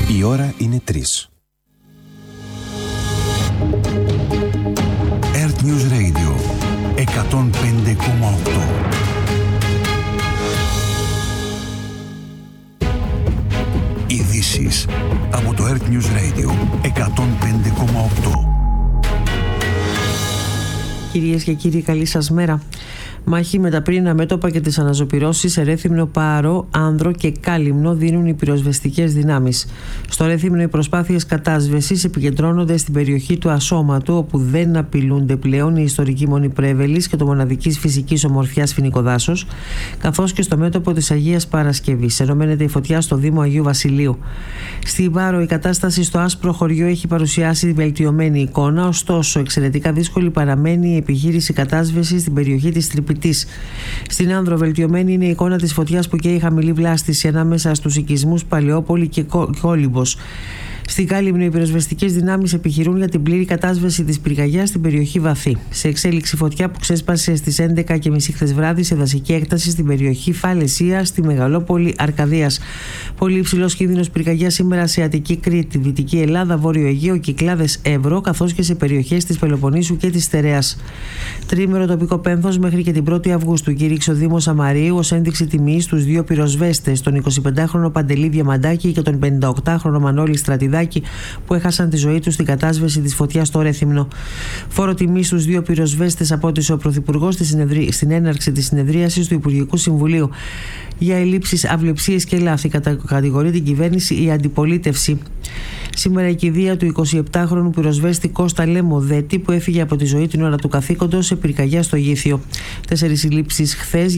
Η ώρα είναι 3. Earth News Radio 105,8. Ειδήσεις από το Earth News Radio 105,8. Κυρίες και κύριοι, καλή σας μέρα. Μάχη με τα πυρήνα μέτωπα και τις αναζωπυρώσεις σε Ρέθυμνο, Πάρο, Άνδρο και Κάλυμνο δίνουν οι πυροσβεστικές δυνάμεις. Στο Ρέθυμνο οι προσπάθειες κατάσβεσης επικεντρώνονται στην περιοχή του Ασώματου, όπου δεν απειλούνται πλέον η ιστορική Μονή Πρέβελης και το μοναδικής φυσικής ομορφιάς φοινικό δάσος, καθώς και στο μέτωπο της Αγίας Παρασκευής. Ενωμένεται η φωτιά στο Δήμο Αγίου Βασιλείου. Στην Πάρο η κατάσταση στο άσπρο χωριό έχει παρουσιάσει βελτιωμένη εικόνα, ωστόσο εξαιρετικά δύσκολη παραμένει η επιχείρηση κατάσβεσης στην περιοχή της Τρυπητής. Στην Άνδρο βελτιωμένη είναι η εικόνα της φωτιάς που καίει χαμηλή βλάστηση ανάμεσα στους οικισμούς Παλαιόπολη και Κόλυμπος. Στην Κάλυμνο οι πυροσβεστικές δυνάμεις επιχειρούν για την πλήρη κατάσβεση της πυρκαγιάς στην περιοχή Βαθύ. Σε εξέλιξη φωτιά που ξέσπασε στις 11:30 χθες βράδυ σε δασική έκταση στην περιοχή Φαλαισία στη Μεγαλόπολη Αρκαδίας. Πολύ υψηλός κίνδυνος πυρκαγιάς σήμερα σε Αττική Κρήτη, Δυτική Ελλάδα, Βόρειο Αιγαίο, Κυκλάδες, Εύρω, καθώς και σε περιοχές της Πελοποννήσου και της Στερεάς. Τρίμερο τοπικό πένθος μέχρι και την 1η Αυγούστου κήρυξε ο Δήμος Αμαρίου ως ένδειξη τιμής στους δύο πυροσβέστες, τον 25χρονο Παντελή Διαμαντάκη και τον 58χρονο Μανώλη Στρατιδάκη, που έχασαν τη ζωή τους στην κατάσβεση της φωτιάς στο Ρέθυμνο. Φόρο τιμής στους δύο πυροσβέστες απότισε ο Πρωθυπουργός στην έναρξη της συνεδρίασης του Υπουργικού Συμβουλίου. Για ελλείψεις, αυλεψίες και λάθη κατηγορεί την κυβέρνηση η αντιπολίτευση. Σήμερα η κηδεία του 27χρονου πυροσβέστη Κώστα Λεμοδέτη, που έφυγε από τη ζωή την ώρα του καθήκοντος σε πυρκαγιά στο Γήθιο. 4 συλλήψεις χθες